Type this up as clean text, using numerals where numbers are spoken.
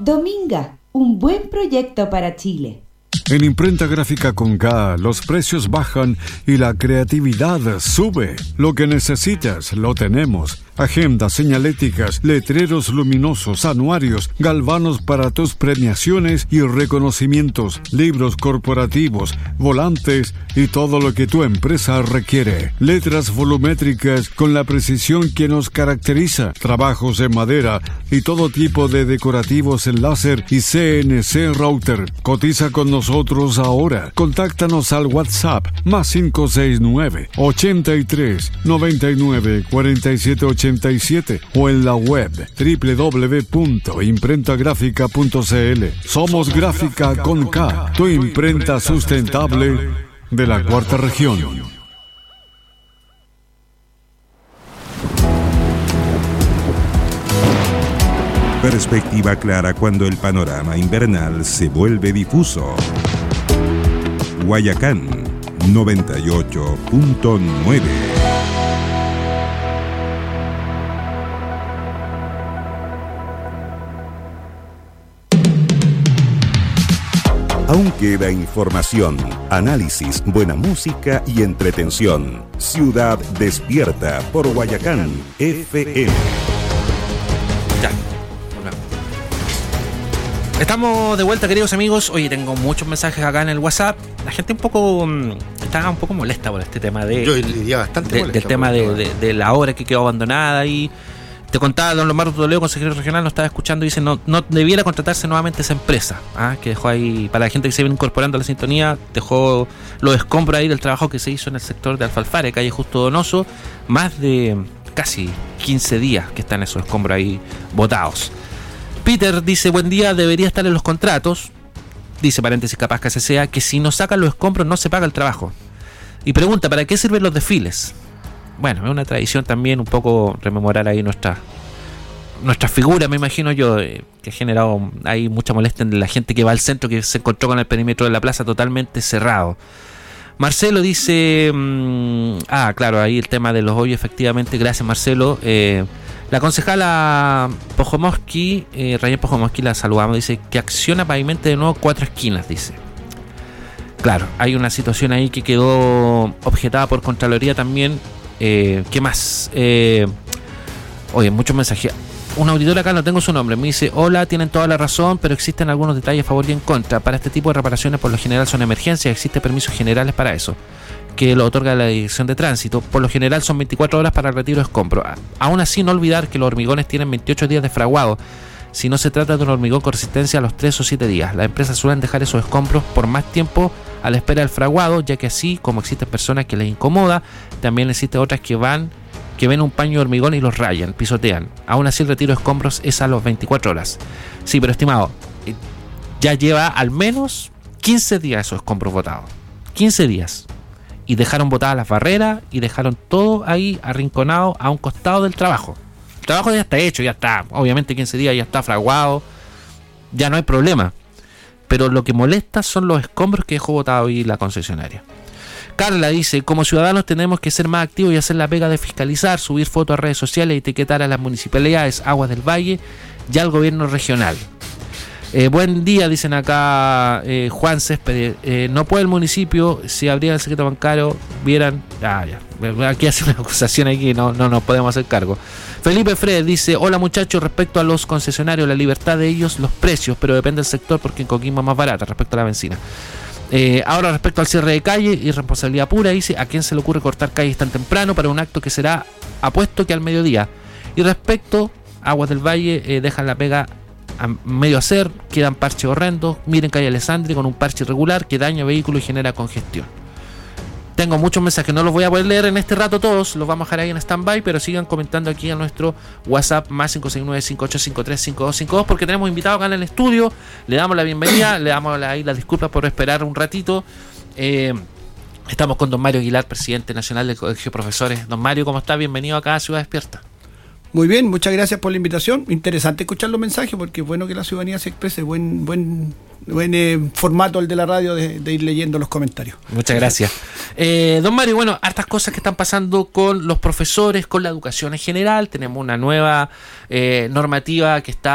Dominga, un buen proyecto para Chile. En Imprenta Gráfica con K, los precios bajan y la creatividad sube. Lo que necesitas, lo tenemos. Agendas, señaléticas, letreros luminosos, anuarios, galvanos para tus premiaciones y reconocimientos, libros corporativos, volantes y todo lo que tu empresa requiere. Letras volumétricas con la precisión que nos caracteriza. Trabajos en madera y todo tipo de decorativos en láser y CNC router. Cotiza con nosotros ahora. Contáctanos al WhatsApp +569 83 99 47 87 o en la web www.imprentagrafica.cl. Somos Gráfica con K, tu imprenta sustentable de la Cuarta Región. Perspectiva clara cuando el panorama invernal se vuelve difuso. Guayacán 98.9. Aún queda información, análisis, buena música y entretención. Ciudad Despierta por Guayacán FM. Ya. Estamos de vuelta, queridos amigos. Oye, tengo muchos mensajes acá en el WhatsApp. La gente está un poco molesta por este tema de... Yo diría bastante molesta. Del tema de la obra que quedó abandonada y... Te contaba don Lombardo Toledo, consejero regional, nos estaba escuchando y dice no debiera contratarse nuevamente esa empresa, que dejó ahí, para la gente que se viene incorporando a la sintonía, dejó los escombros ahí del trabajo que se hizo en el sector de Alfalfare, calle Justo Donoso, más de casi 15 días que están esos escombros ahí botados. Peter dice, buen día, debería estar en los contratos, dice paréntesis capaz que sea, que si no sacan los escombros no se paga el trabajo. Y pregunta, ¿para qué sirven los desfiles? Bueno, es una tradición también un poco rememorar ahí nuestra figura, me imagino yo, que ha generado ahí mucha molestia en la gente que va al centro, que se encontró con el perímetro de la plaza totalmente cerrado. Marcelo dice, claro, ahí el tema de los hoyos, efectivamente, gracias Marcelo. La concejala Pojomowski, Rayén Pojomowski, la saludamos, dice que Acciona pavimente de nuevo 4 esquinas, dice. Claro, hay una situación ahí que quedó objetada por Contraloría también. ¿Qué más? Oye, muchos mensajes. Un auditor acá, no tengo su nombre, me dice, hola, tienen toda la razón, pero existen algunos detalles a favor y en contra. Para este tipo de reparaciones por lo general son emergencias, existen permisos generales para eso, que lo otorga la Dirección de Tránsito. Por lo general son 24 horas para el retiro de escombros. Aún así, no olvidar que los hormigones tienen 28 días de fraguado. Si no se trata de un hormigón con resistencia a los 3 o 7 días, las empresas suelen dejar esos escombros por más tiempo a la espera del fraguado, ya que así como existen personas que les incomoda, también existen otras que ven un paño de hormigón y los rayan, pisotean. Aún así el retiro de escombros es a las 24 horas. Sí, pero estimado, ya lleva al menos 15 días esos escombros botados. 15 días. Y dejaron botadas las barreras y dejaron todo ahí arrinconado a un costado del trabajo. El trabajo ya está hecho, ya está. Obviamente 15 días ya está fraguado. Ya no hay problema. Pero lo que molesta son los escombros que dejó botado ahí la concesionaria. Carla dice, como ciudadanos tenemos que ser más activos y hacer la pega de fiscalizar, subir fotos a redes sociales y etiquetar a las municipalidades, Aguas del Valle y al gobierno regional. Buen día, dicen acá Juan Céspedes. No puede el municipio, si abrieran el secreto bancario, vieran... aquí hace una acusación aquí, no nos podemos hacer cargo. Felipe Fred dice, hola muchachos, respecto a los concesionarios, la libertad de ellos, los precios, pero depende del sector porque en Coquimbo es más barata respecto a la benzina. Ahora respecto al cierre de calle y responsabilidad pura, dice, ¿a quién se le ocurre cortar calles tan temprano para un acto que será apuesto que al mediodía? Y respecto a Aguas del Valle, dejan la pega a medio hacer, quedan parches horrendos. Miren calle Alessandri con un parche irregular que daña vehículos y genera congestión. Tengo muchos mensajes, no los voy a poder leer en este rato todos, los vamos a dejar ahí en stand-by, pero sigan comentando aquí en nuestro WhatsApp +569-5853-5252, porque tenemos invitado acá en el estudio. Le damos la bienvenida, le damos ahí las disculpas por esperar un ratito. Estamos con don Mario Aguilar, presidente nacional del Colegio de Profesores. Don Mario, ¿cómo está? Bienvenido acá a Ciudad Despierta. Muy bien, muchas gracias por la invitación. Interesante escuchar los mensajes porque es bueno que la ciudadanía se exprese. Buen formato el de la radio de ir leyendo los comentarios. Muchas gracias. Don Mario, bueno, hartas cosas que están pasando con los profesores, con la educación en general. Tenemos una nueva normativa que está